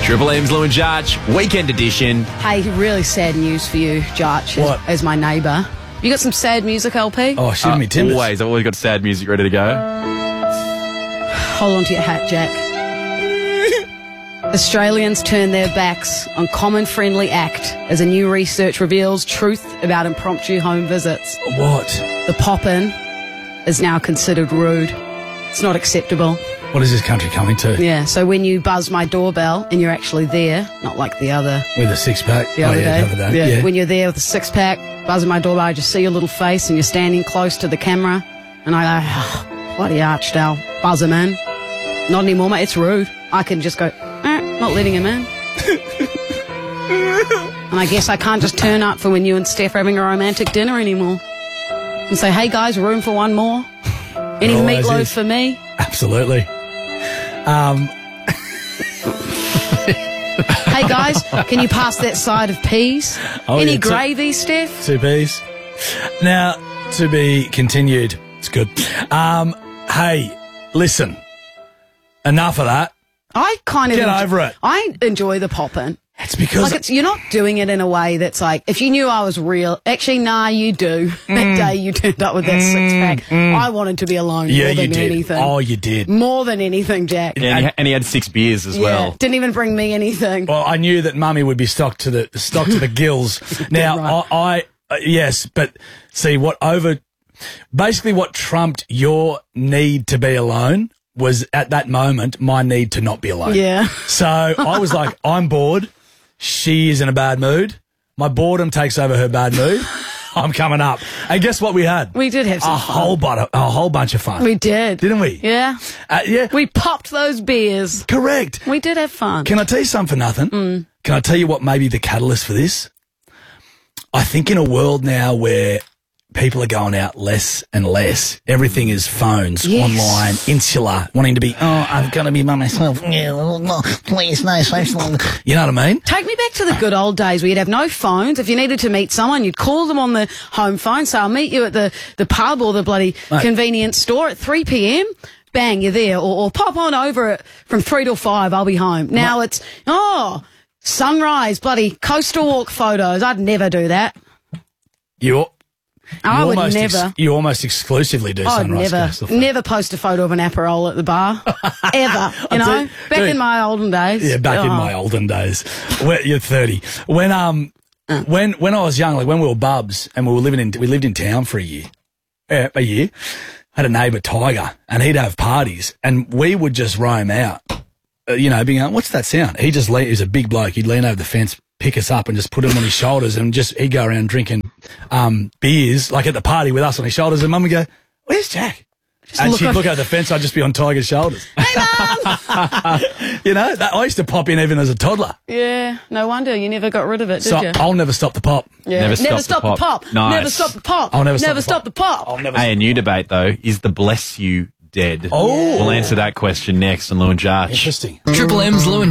Triple M's Lou and Jarch, weekend edition. Hey, really sad news for you, Jarch, What? as my neighbour. You got some sad music, LP? Oh, shoot me timbers. Always, I've always got sad music ready to go. Hold on to your hat, Jack. Australians turn their backs on common friendly act as a new research reveals truth about impromptu home visits. What? The pop-in is now considered rude. It's not acceptable. What is this country coming to? Yeah, so when you buzz my doorbell and you're actually there, not like the other With a six-pack? the other day. The other day. Yeah. When you're there with a six-pack, buzzing my doorbell, I just see your little face and you're standing close to the camera. And I go, oh, bloody Archdale, buzz him in. Not anymore, mate, it's rude. I can just go, not letting him in. And I guess I can't just turn up for when you and Steph are having a romantic dinner anymore. And say, hey guys, room for one more? Any Always meatloaf is. for me? Absolutely. Hey guys, can you pass that side of peas? Oh, Any yeah, gravy, Steph? 2 P's. Now, to be continued. It's good. Hey, listen. Enough of that. I kind of Get over it. I enjoy the pop-in. It's because... Like you're not doing it in a way that's like, if you knew I was real, actually, nah, you do. That day you turned up with that six-pack, I wanted to be alone yeah, more you than did. anything. Oh, you did. More than anything, Jack. Yeah, and he had 6 beers as well. Didn't even bring me anything. Well, I knew that Mummy would be stocked to the gills. Now, right. yes, but see basically what trumped your need to be alone was at that moment my need to not be alone. Yeah. So I was like, I'm bored. She is in a bad mood. My boredom takes over her bad mood. I'm coming up. And guess what we had? We did have some a fun. whole bunch of fun. We did. Didn't we? Yeah. Yeah. We popped those beers. Correct. We did have fun. Can I tell you something for nothing? Can I tell you what may be the catalyst for this? I think in a world now where people are going out less and less, everything is phones, Yes. online, insular, wanting to be, I've got to be by myself. No, please, no social. You know what I mean? Take me back to the good old days where you'd have no phones. If you needed to meet someone, you'd call them on the home phone. So I'll meet you at the pub or the bloody convenience store at 3 p.m. Bang, you're there. Or pop on over it from 3 till 5. I'll be home. Now it's, sunrise, bloody coastal walk photos. I'd never do that. I would never. You almost exclusively do I'd sunrise coastal photos. never post a photo of an Aperol at the bar. Ever. You know? Back in my olden days. Yeah, back in my olden days. You're 30. When I was young, like when we were bubs and we lived in town for a year. Had a neighbour, Tiger, and he'd have parties and we would just roam out. Being like, what's that sound? He was a big bloke. He'd lean over the fence, pick us up and just put him on his shoulders and he'd go around drinking beers, like at the party with us on his shoulders, and Mum would go, where's Jack? And she'd look over the fence, I'd just be on Tiger's shoulders. Hey, Mum! I used to pop in even as a toddler. Yeah, no wonder you never got rid of it, did So you? I'll never stop the pop. Yeah. Never Never stop stop the pop. Nice. Never stop the pop. I'll never stop the pop. I'll never Hey, a new debate, though, is the bless you dead? Oh. We'll answer that question next on Lou and Jarch. Interesting. Triple M's Lou and